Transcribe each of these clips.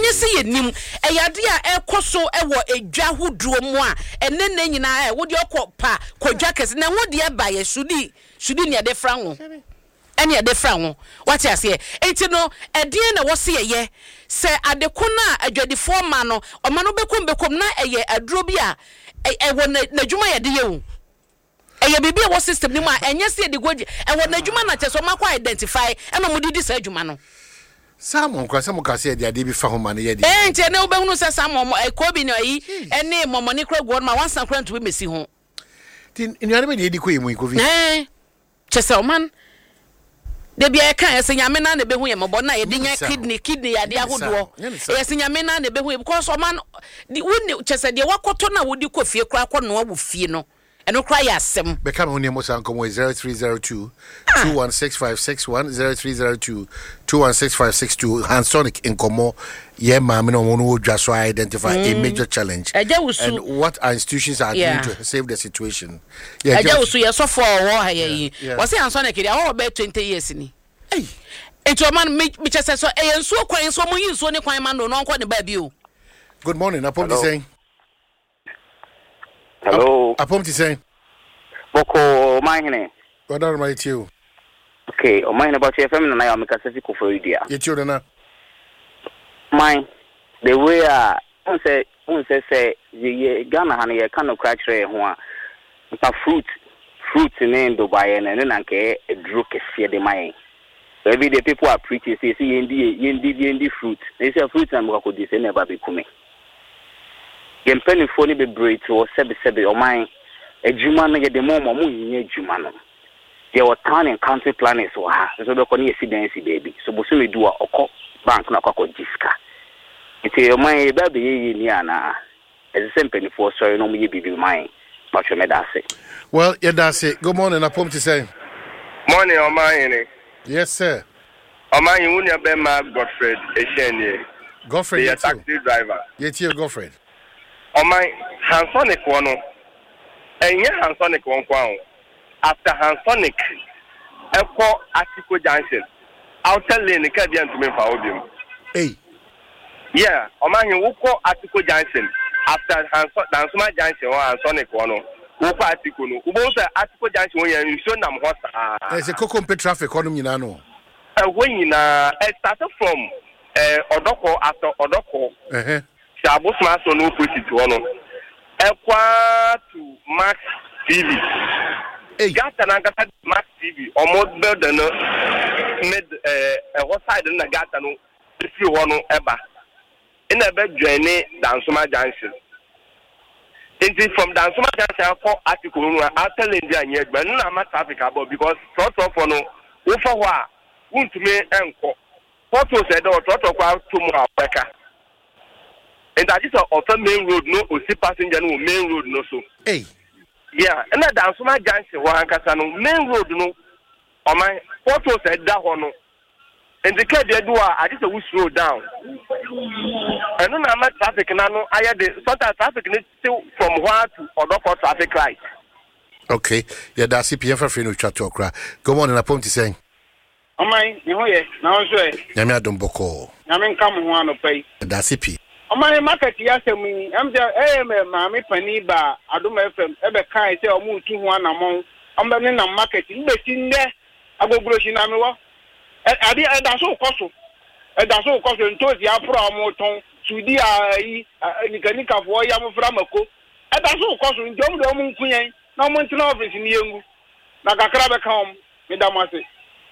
enye se yenim eyade a ekoso ewo edwa hoduo mu a enne na nyina wo de okopa kodwa kese na wo de ba ye sudi ne de fra ho ene ye de fra ho what you say enti no edin na wo se ye se adeko na adwadifo ma no oma no bekom na eye aduro bi a ewo na dwuma ye de ye hu eye bibi e wo system ni mu a enye se de goje ewo na dwuma na cheso makwa identify ena mo didi sa dwuma no Samon kwase mo kase de ade bi fa ho ma ne ye de enti ne wo behunu se Samon ekobi no yi ene momoni kra go ma wansan kra nto mesi ho tin nyare be de ko yemu ikovi chese man de bia kan esenyame na behu ye mobo na ye de nya kidney ya de ahodo esenyame na behu because man di woni chese de wakoto na wodi kofie kra kono wo fie no eno kra ya asem be kam honi mo san komo 0302 216561 0302 216562 Hansonic in komo ye ma me no wonu odwa so identify a major challenge and what our institutions are doing to save the situation. Aja usu ye so for wo ha ye was Hansonic dey wo be 20 years ni ento man me chese so e nso kwan so mo yi nso ne kwan man no nko ne ba bi o. Good morning, Apom saying. Hello. Apom saying. Boko mine. What are my you? Okay, o mine about your family na ya make say ko for idea. Ye children na. Mine the way un say ye Ghana han ye kan no kra kire ho a. Nta fruit ne ndo baye na na nke edru kese de mine. Every day people are preaching say yendi fruit. They say fruit na mo ko di say never be kume. Yen penny phone be break to sebe o mine. Ejuma na ye de mo nya ejuma no. There were town and country planners so ha. So be ko ni residence baby. So bo so me do okọ bank na kwakọ jiska. Iti o mine ba be ye ni ana. As the penny for sorry no mo ye bibi mine. But you made that say. Well, yeah, that's it. Good morning, Apom say. Morning, o mine. Yes, sir. O mine unya be ma Godfred Eshenie. Godfred, the taxi driver. Yet you Godfred. O mine Hansonic one. Enye Hansonic one kwa. After Hansonic, Eko Atiko Junction. Outer lane ka dia ntumi fa obium. Hey. Yeah, o mine woko Atiko Junction. After Dansuma Junction or Hansonic one. Woko Atiko no. Ubo say Atiko Junction when you show nam hosta. There's a Kokompe traffic on nyina no. When you na started from Odoko after Odoko. Shabu Smash on opposite one. Equa to Max TV. Gata na gata Max TV almost better than mid what side in the gata no if you want to ever in a bed journey Dansuma Junction. It from Dansuma Junction for article after India yet but no matter traffic about because sort of no over wa won't me enko what was said or sort of tomorrow worker. And that is a main road, no, or see passenger no main road, no so. Hey. Yeah, and that down so my junction, Wankasano, main road, no, or my photo said that one. And the car they do, I just a wish road down. And then I'm at traffic, and I know I had the sort of traffic still from one to other traffic light. Okay, yeah, that's CPF for no chat talk. Go on and Apom saying. Oh my, you know, now say, Yamia Domboko. Yamin come one to pay. That's CP. My market yasemi just mama pani ba Adoma FM ebe kan say omu tu ho anamon amba ne na market mbesi nde agogoroshi na mewo ade da so koso ntozi afro omu ton sudi ai nikanika fo ya mfra mako da so koso ndom do omu nkunyen na omu ntina office ni yengu na kakra be kan me da mase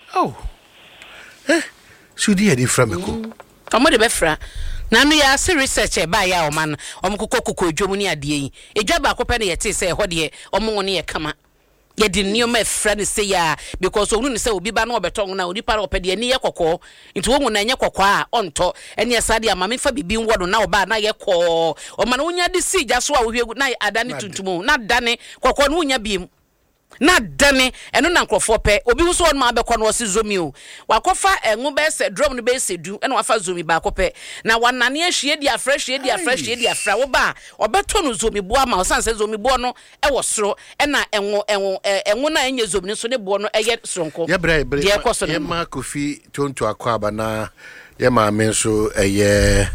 sudi e di fra mako omo de be fra na no ya se research e ba ya o man omkokokoko dwomu ni ade yi edwa ba akopɛ ne yete se ho de omo ne ye kama ye di nioma efra ne se ya because onu ne se obi ba na obeto na onipa na opɛ de ni ye kokɔ nti wo na nye kokɔ a onto ene asade amame fa bibi nwo do na oba na ye kɔ o man wonya de si gya so a wo hwegu na adane tuntum na dane kokɔ no wonya biem na dane eno na nkrofo pe obi hu so on ma bekọ no se zomi o wakofa enwu be se drum no be se du ena wafa zomi ba kope na wanane ahwie di afra wo ba obeto no zomi bo ama osan se zomi bo no e wo soro ena enwu na enye zomi so ne bo no eye soronko ye ma kofi tonto akwaba na ye ma men so eye